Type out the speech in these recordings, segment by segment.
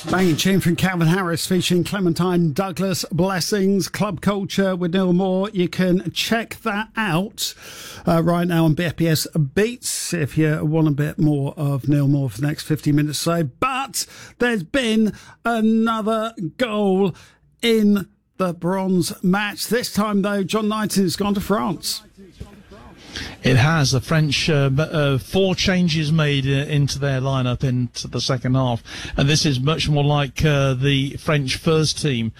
Banging tune from Calvin Harris featuring Clementine Douglas. Blessings, Club Culture with Neil Moore. You can check that out right now on BFBS Beats if you want a bit more of Neil Moore for the next 50 minutes or so. But there's been another goal in the bronze match. This time, though, John Knighton has gone to France. It has. The French, 4 changes made into their lineup into the second half. And this is much more like the French first team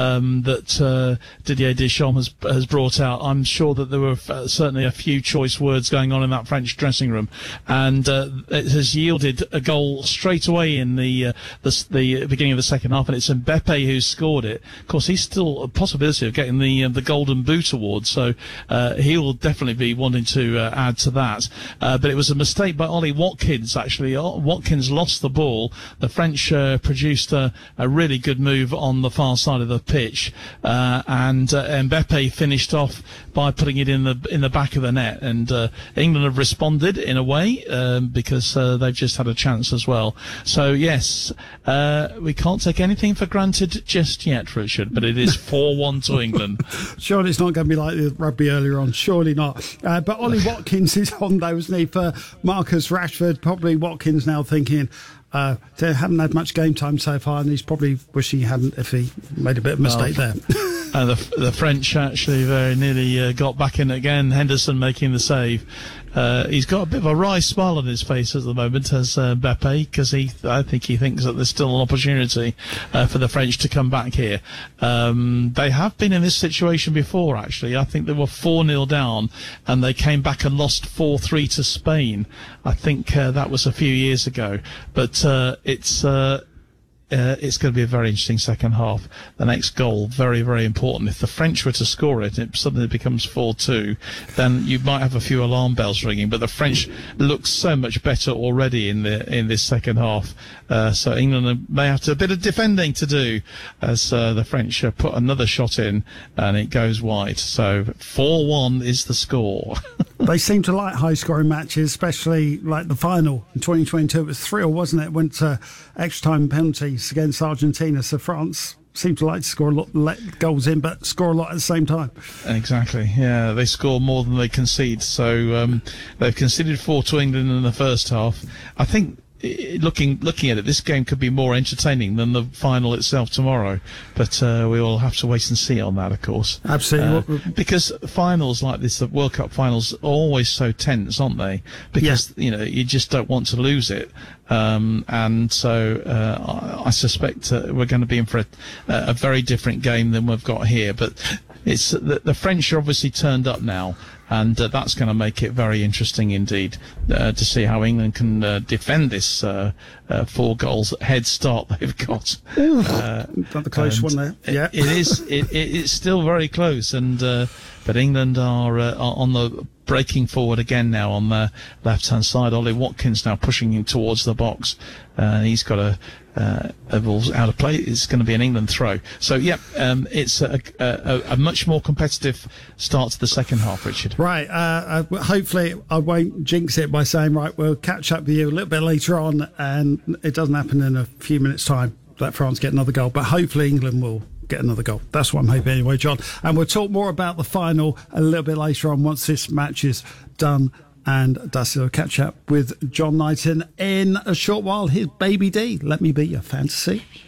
that Didier Deschamps has brought out. I'm sure that there were certainly a few choice words going on in that French dressing room. And it has yielded a goal straight away in the beginning of the second half. And it's Mbappe who's scored it. Of course, he's still a possibility of getting the Golden Boot award. So he will definitely be wanting to add to that, but it was a mistake by Ollie Watkins. Actually, Watkins lost the ball. The French produced a really good move on the far side of the pitch, and Mbappe finished off by putting it in the back of the net. And England have responded in a way because they've just had a chance as well. So yes, we can't take anything for granted just yet, Richard. But it is 4-1 to England. Surely it's not going to be like the rugby earlier on. Surely not. But Ollie Watkins is on, though, isn't he, for Marcus Rashford? Probably Watkins now thinking they haven't had much game time so far, and he's probably wishing he hadn't if he made a bit of a mistake there. And the French actually very nearly got back in again. Henderson making the save. He's got a bit of a wry smile on his face at the moment as Mbappe, because I think he thinks that there's still an opportunity for the French to come back here. They have been in this situation before, actually. I think they were 4-0 down and they came back and lost 4-3 to Spain. I think that was a few years ago. But it's going to be a very interesting second half. The next goal, very, very important. If the French were to score it, and it suddenly becomes 4-2, then you might have a few alarm bells ringing. But the French look so much better already in this second half. So England may have a bit of defending to do as the French put another shot in and it goes wide. So 4-1 is the score. They seem to like high-scoring matches, especially like the final in 2022. It was 3-0, wasn't it? Went to extra-time penalties against Argentina. So France seemed to like to score a lot, let goals in, but score a lot at the same time. Exactly. Yeah, they score more than they concede. So they've conceded 4 to England in the first half. I think, looking at it, this game could be more entertaining than the final itself tomorrow, but we will have to wait and see on that, of course. Absolutely, because finals like this, the World Cup finals, are always so tense, aren't they? Because you just don't want to lose it, and so I suspect we're going to be in for a very different game than we've got here. But it's the French are obviously turned up now. And that's going to make it very interesting indeed to see how England can defend this 4 goals head start they've got. Not the close one there. Yeah, it is. It's still very close, and but England are on the breaking forward again now on the left-hand side. Ollie Watkins now pushing him towards the box. He's got a ball's out of play. It's going to be an England throw. So, it's a much more competitive start to the second half, Richard. Right. Hopefully I won't jinx it by saying, right, we'll catch up with you a little bit later on, and it doesn't happen in a few minutes' time that France get another goal. But hopefully England will get another goal. That's what I'm hoping anyway, John. And we'll talk more about the final a little bit later on once this match is done and dusted. I'll catch up with John Knighton in a short while. Here's Baby D, Let Me Be Your Fantasy.